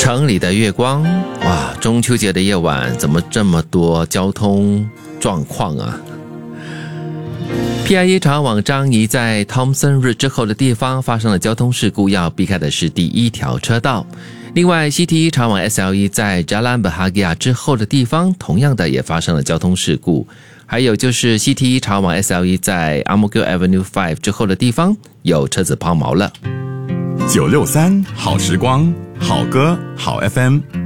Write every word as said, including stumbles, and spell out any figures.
城里的月光，哇，中秋节的夜晚怎么这么多交通状况啊？ P I E 查往张仪在 Thompson Road 之后的地方发生了交通事故，要避开的是第一条车道。另外 C T E 查往 S L E 在 Jalan Bahagia 之后的地方同样的也发生了交通事故。还有就是 C T E 查往 S L E 在 Ang Mo Kio Avenue 五之后的地方有车子抛锚了。 九六三好时光，好歌好 F M。